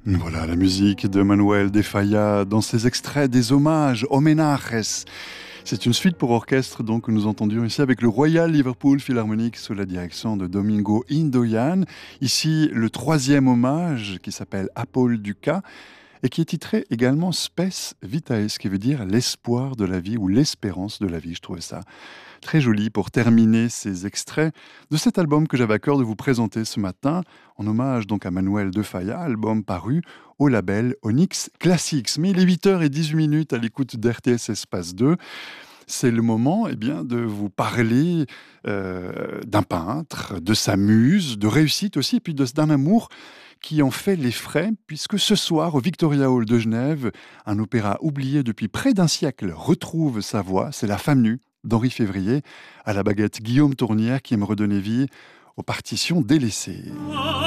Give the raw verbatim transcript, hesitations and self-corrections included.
Voilà la musique de Manuel de Falla dans ses extraits des hommages, homenajes. C'est une suite pour orchestre donc que nous entendions ici avec le Royal Liverpool Philharmonic sous la direction de Domingo Indoyan. Ici le troisième hommage qui s'appelle A Paul Dukas et qui est titré également Spes Vitae, ce qui veut dire l'espoir de la vie ou l'espérance de la vie. Je trouvais ça très joli pour terminer ces extraits de cet album que j'avais à cœur de vous présenter ce matin, en hommage donc à Manuel de Falla, album paru au label Onyx Classics. Mais il est huit heures dix-huit minutes à l'écoute d'R T S Espace deux. C'est le moment eh bien, de vous parler euh, d'un peintre, de sa muse, de réussite aussi, et puis de, d'un amour qui en fait les frais, puisque ce soir, au Victoria Hall de Genève, un opéra oublié depuis près d'un siècle retrouve sa voix. C'est La Femme nue d'Henri Février, à la baguette Guillaume Tournière qui aime redonner vie aux partitions délaissées.